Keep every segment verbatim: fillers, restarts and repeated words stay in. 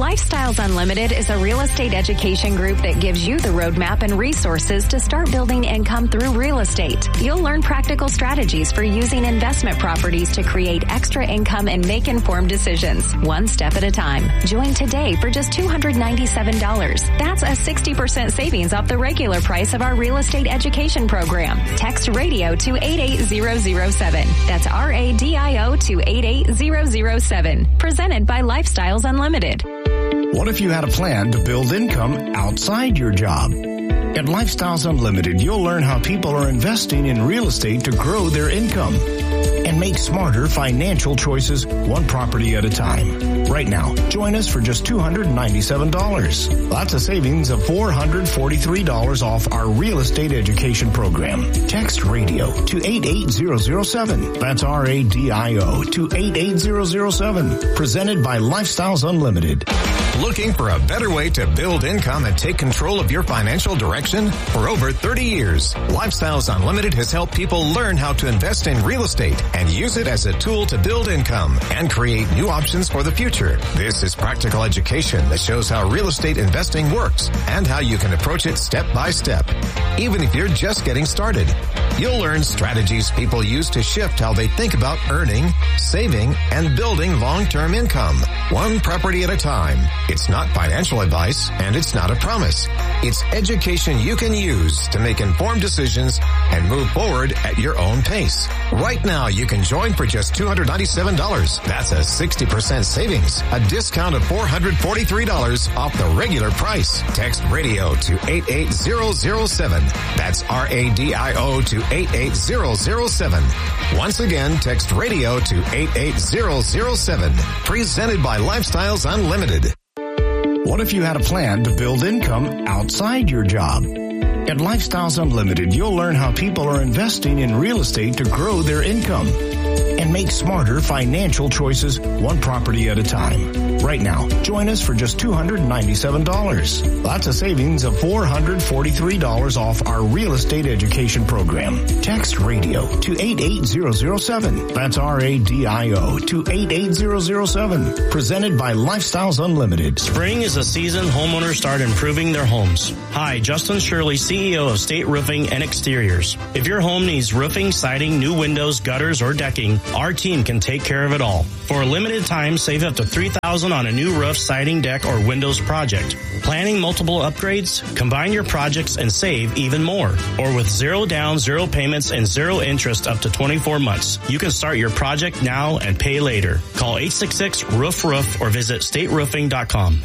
Lifestyles Unlimited is a real estate education group that gives you the roadmap and resources to start building income through real estate. You'll learn practical strategies for using investment properties to create extra income and make informed decisions, one step at a time. Join today for just two hundred ninety-seven dollars. That's a sixty percent savings off the regular price of our real estate education program. Text radio to eight eight zero zero seven. That's R A D I O to eight eight zero zero seven. Presented by Lifestyles Unlimited. What if you had a plan to build income outside your job? At Lifestyles Unlimited, you'll learn how people are investing in real estate to grow their income and make smarter financial choices one property at a time. Right now, join us for just two hundred ninety-seven dollars. That's a savings of four hundred forty-three dollars off our real estate education program. Text radio to eight eight zero zero seven. That's R A D I O to eight eight zero zero seven. Presented by Lifestyles Unlimited. Looking for a better way to build income and take control of your financial direction? For over thirty years, Lifestyles Unlimited has helped people learn how to invest in real estate and use it as a tool to build income and create new options for the future. This is practical education that shows how real estate investing works and how you can approach it step by step. Even if you're just getting started, you'll learn strategies people use to shift how they think about earning, saving, and building long-term income, one property at a time. It's not financial advice, and it's not a promise. It's education you can use to make informed decisions and move forward at your own pace. Right now, you can join for just two hundred ninety-seven dollars. That's a sixty percent savings, a discount of four hundred forty-three dollars off the regular price. Text radio to eight eight zero zero seven. That's R A D I O to eight eight zero zero seven. Once again, text radio to eight eight zero zero seven. Presented by Lifestyles Unlimited. What if you had a plan to build income outside your job? At Lifestyles Unlimited, you'll learn how people are investing in real estate to grow their income and make smarter financial choices one property at a time. Right now, join us for just two hundred ninety-seven dollars. That's a savings of four hundred forty-three dollars off our real estate education program. Text radio to eight eight zero zero seven. That's R A D I O to eight eight zero zero seven. Presented by Lifestyles Unlimited. Spring is a season homeowners start improving their homes. Hi, Justin Shirley, C E O of State Roofing and Exteriors. If your home needs roofing, siding, new windows, gutters, or decking, our team can take care of it all. For a limited time, save up to three thousand dollars on a new roof, siding, deck, or windows project. Planning multiple upgrades? Combine your projects and save even more. Or with zero down, zero payments, and zero interest up to twenty-four months. You can start your project now and pay later. Call eight six six, roof roof or visit state roofing dot com.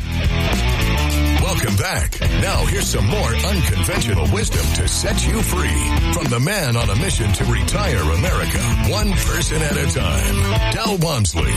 Welcome back. Now here's some more unconventional wisdom to set you free from the man on a mission to retire America, one person at a time, Del Walmsley.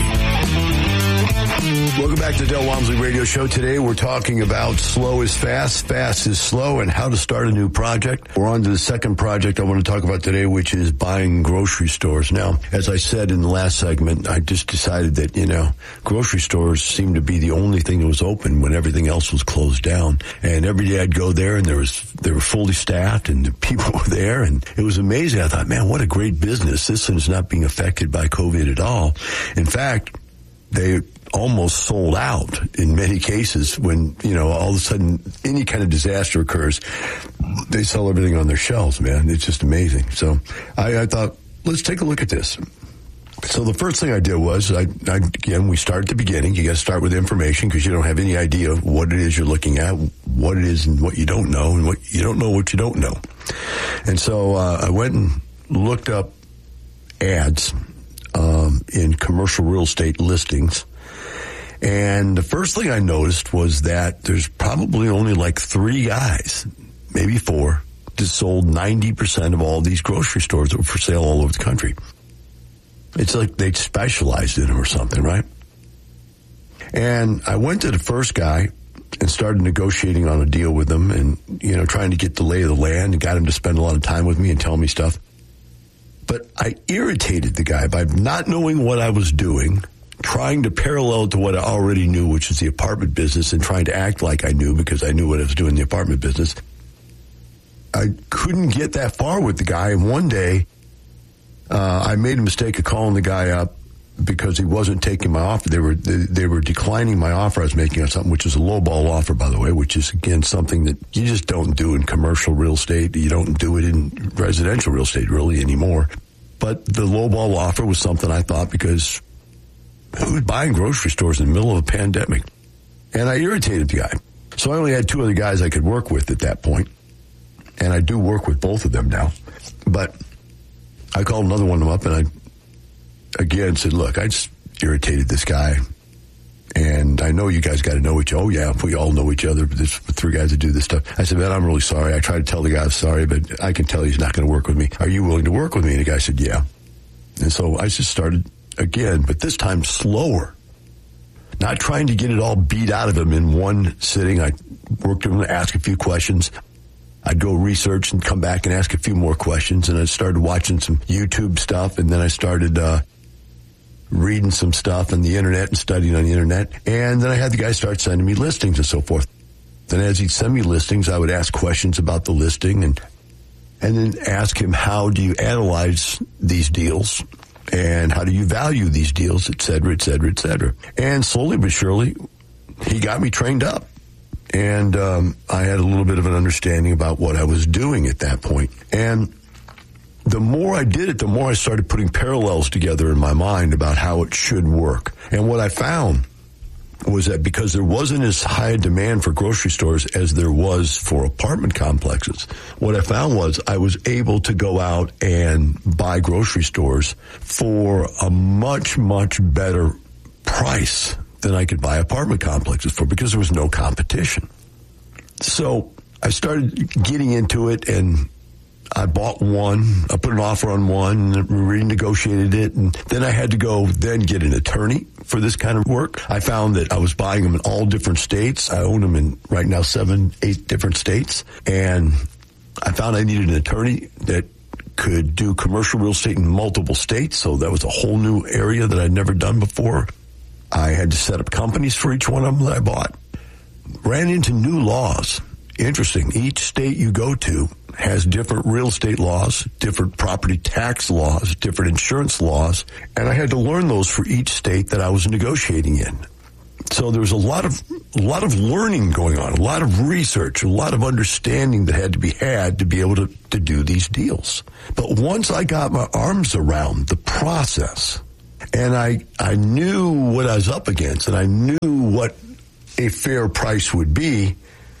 Welcome back to the Del Walmsley Radio Show. Today we're talking about slow is fast, fast is slow, and how to start a new project. We're on to the second project I want to talk about today, which is buying grocery stores. Now, as I said in the last segment, I just decided that, you know, grocery stores seemed to be the only thing that was open when everything else was closed down. And every day I'd go there and there was, they were fully staffed and the people were there and it was amazing. I thought, man, what a great business. This one is not being affected by COVID at all. In fact, they almost sold out in many cases when, you know, all of a sudden any kind of disaster occurs, they sell everything on their shelves, man. It's just amazing. So I, I thought, let's take a look at this. So the first thing I did was, I, I again, we start at the beginning. You got to start with information because you don't have any idea what it is you're looking at, what it is and what you don't know, and what you don't know what you don't know. And so uh, I went and looked up ads um, in commercial real estate listings. And the first thing I noticed was that there's probably only like three guys, maybe four, that sold ninety percent of all these grocery stores that were for sale all over the country. It's like they specialized in them or something, right? And I went to the first guy and started negotiating on a deal with him and, you know, trying to get the lay of the land and got him to spend a lot of time with me and tell me stuff. But I irritated the guy by not knowing what I was doing, trying to parallel to what I already knew, which is the apartment business, and trying to act like I knew because I knew what I was doing in the apartment business. I couldn't get that far with the guy. And one day, uh, I made a mistake of calling the guy up because he wasn't taking my offer. They were they, they were declining my offer I was making on something, which is a lowball offer, by the way, which is, again, something that you just don't do in commercial real estate. You don't do it in residential real estate really anymore. But the lowball offer was something I thought, because who was buying grocery stores in the middle of a pandemic? And I irritated the guy. So I only had two other guys I could work with at that point. And I do work with both of them now. But I called another one of them up, and I again said, look, I just irritated this guy, and I know you guys got to know each other. Oh, yeah, we all know each other, but there's three guys that do this stuff. I said, man, I'm really sorry. I tried to tell the guy I'm sorry, but I can tell he's not going to work with me. Are you willing to work with me? And the guy said, yeah. And so I just started again, but this time slower. Not trying to get it all beat out of him in one sitting. I worked with him to ask a few questions. I'd go research and come back and ask a few more questions, and I started watching some YouTube stuff, and then I started uh reading some stuff on the internet and studying on the internet. And then I had the guy start sending me listings and so forth. Then as he'd send me listings, I would ask questions about the listing and and then ask him, how do you analyze these deals? And how do you value these deals, et cetera, et cetera, et cetera. And slowly but surely, he got me trained up. And um, I had a little bit of an understanding about what I was doing at that point. And the more I did it, the more I started putting parallels together in my mind about how it should work. And what I found was that because there wasn't as high a demand for grocery stores as there was for apartment complexes, what I found was I was able to go out and buy grocery stores for a much, much better price than I could buy apartment complexes for, because there was no competition. So I started getting into it, and I bought one, I put an offer on one, and renegotiated it, and then I had to go then get an attorney for this kind of work. I found that I was buying them in all different states. I own them in right now seven, eight different states, and I found I needed an attorney that could do commercial real estate in multiple states, so that was a whole new area that I'd never done before. I had to set up companies for each one of them that I bought. Ran into new laws. Interesting. Each state you go to has different real estate laws, different property tax laws, different insurance laws, and I had to learn those for each state that I was negotiating in. So there was a lot of a lot of learning going on, a lot of research, a lot of understanding that had to be had to be able to, to do these deals. But once I got my arms around the process, and I I knew what I was up against, and I knew what a fair price would be,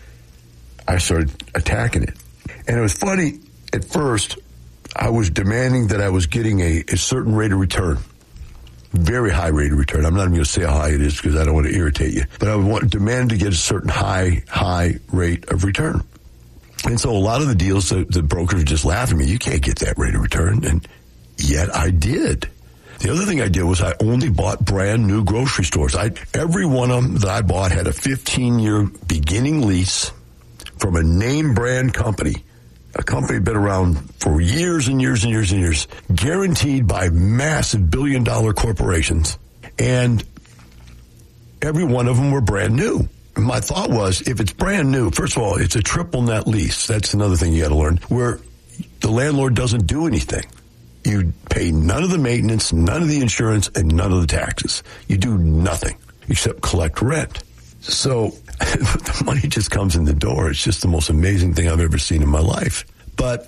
I started attacking it. And it was funny, at first, I was demanding that I was getting a, a certain rate of return. Very high rate of return. I'm not even going to say how high it is because I don't want to irritate you. But I would want, demand to get a certain high, high rate of return. And so a lot of the deals, the, the brokers just laughed at me. You can't get that rate of return. And yet I did. The other thing I did was I only bought brand new grocery stores. I, every one of them that I bought had a fifteen-year beginning lease from a name brand company, a company been around for years and years and years and years, guaranteed by massive billion-dollar corporations, and every one of them were brand new. And my thought was, if it's brand new, first of all, it's a triple net lease. That's another thing you got to learn, where the landlord doesn't do anything. You pay none of the maintenance, none of the insurance, and none of the taxes. You do nothing except collect rent. So the money just comes in the door. It's just the most amazing thing I've ever seen in my life. But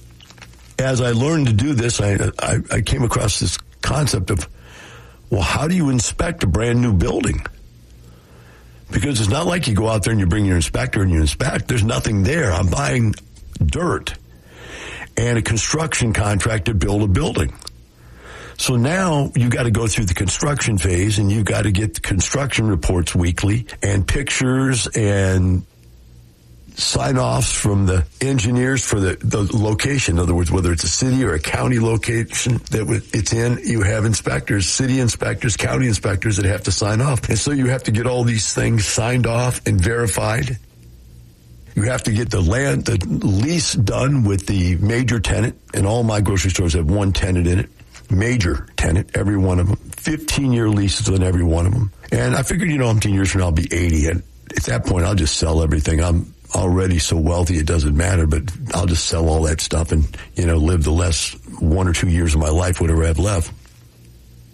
as I learned to do this, I, I, I came across this concept of, well, how do you inspect a brand new building? Because it's not like you go out there and you bring your inspector and you inspect. There's nothing there. I'm buying dirt and a construction contract to build a building. So now you got to go through the construction phase, and you got to get the construction reports weekly and pictures and sign-offs from the engineers for the, the location. In other words, whether it's a city or a county location that it's in, you have inspectors, city inspectors, county inspectors that have to sign off. And so you have to get all these things signed off and verified. You have to get the land, the lease done with the major tenant, and all my grocery stores have one tenant in it. Major tenant, every one of them. fifteen-year leases on every one of them. And I figured, you know, fifteen years from now I'll be eighty. And at that point, I'll just sell everything. I'm already so wealthy it doesn't matter, but I'll just sell all that stuff and, you know, live the last one or two years of my life, whatever I have left.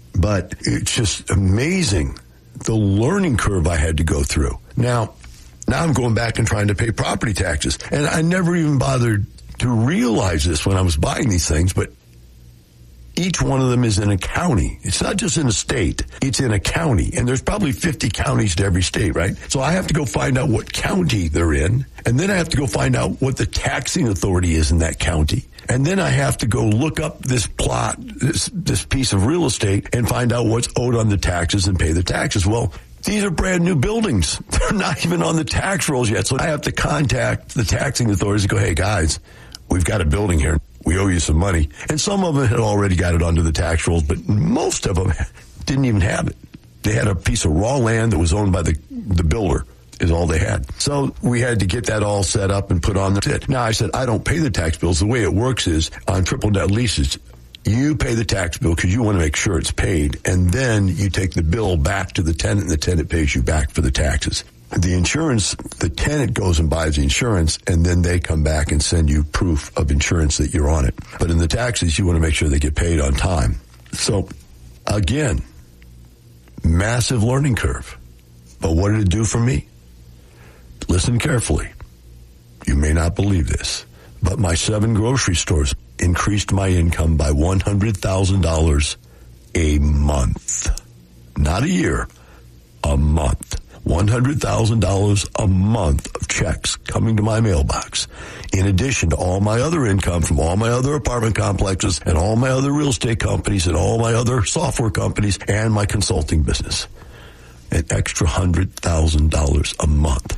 But it's just amazing the learning curve I had to go through. Now, now I'm going back and trying to pay property taxes. And I never even bothered to realize this when I was buying these things, but each one of them is in a county. It's not just in a state. It's in a county. And there's probably fifty counties to every state, right? So I have to go find out what county they're in. And then I have to go find out what the taxing authority is in that county. And then I have to go look up this plot, this, this piece of real estate, and find out what's owed on the taxes and pay the taxes. Well, these are brand new buildings. They're not even on the tax rolls yet. So I have to contact the taxing authorities and go, hey, guys, we've got a building here. We owe you some money. And some of them had already got it onto the tax rolls, but most of them didn't even have it. They had a piece of raw land that was owned by the, the builder is all they had. So we had to get that all set up and put on the it. Now I said, I don't pay the tax bills. The way it works is on triple net leases, you pay the tax bill because you want to make sure it's paid. And then you take the bill back to the tenant and the tenant pays you back for the taxes. The insurance, the tenant goes and buys the insurance, and then they come back and send you proof of insurance that you're on it. But in the taxes, you want to make sure they get paid on time. So, again, massive learning curve. But what did it do for me? Listen carefully. You may not believe this, but my seven grocery stores increased my income by one hundred thousand dollars a month. Not a year, a month. one hundred thousand dollars a month of checks coming to my mailbox, in addition to all my other income from all my other apartment complexes and all my other real estate companies and all my other software companies and my consulting business. An extra one hundred thousand dollars a month.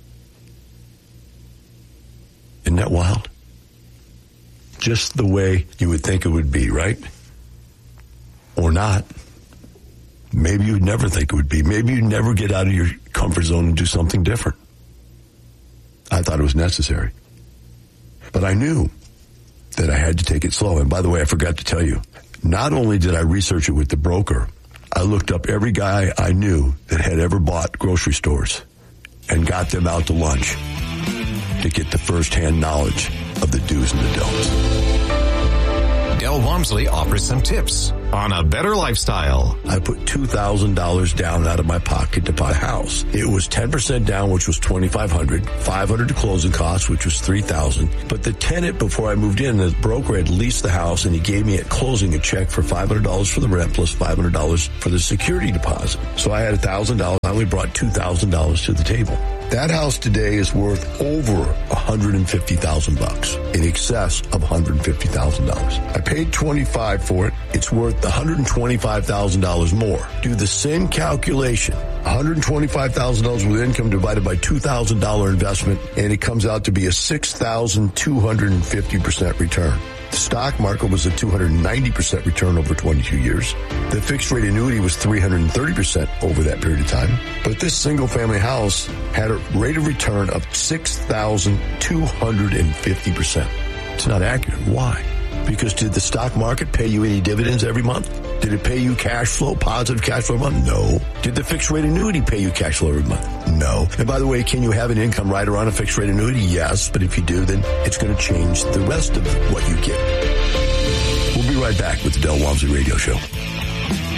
Isn't that wild? Just the way you would think it would be, right? Or not. Maybe you'd never think it would be. Maybe you'd never get out of your comfort zone and do something different. I thought it was necessary. But I knew that I had to take it slow. And by the way, I forgot to tell you, not only did I research it with the broker, I looked up every guy I knew that had ever bought grocery stores and got them out to lunch to get the first-hand knowledge of the do's and the don'ts. Del Walmsley offers some tips on a better lifestyle. I put two thousand dollars down out of my pocket to buy a house. It was ten percent down, which was twenty-five hundred dollars, five hundred dollars to closing costs, which was three thousand dollars. But the tenant, before I moved in, the broker had leased the house, and he gave me at closing a check for five hundred dollars for the rent plus five hundred dollars for the security deposit. So I had one thousand dollars. I only brought two thousand dollars to the table. That house today is worth over one hundred fifty thousand bucks, in excess of one hundred fifty thousand dollars. I paid twenty-five for it. It's worth one hundred twenty-five thousand dollars more. Do the same calculation. one hundred twenty-five thousand dollars with income divided by two thousand dollars investment, and it comes out to be a six thousand two hundred fifty percent return. The stock market was a two hundred ninety percent return over twenty-two years. The fixed rate annuity was three hundred thirty percent over that period of time. But this single family house had a rate of return of six thousand two hundred fifty percent. It's not accurate. Why? Because did the stock market pay you any dividends every month? Did it pay you cash flow, positive cash flow every month? No. Did the fixed rate annuity pay you cash flow every month? No. And by the way, can you have an income right around a fixed rate annuity? Yes. But if you do, then it's going to change the rest of what you get. We'll be right back with the Del Walmsley Radio Show.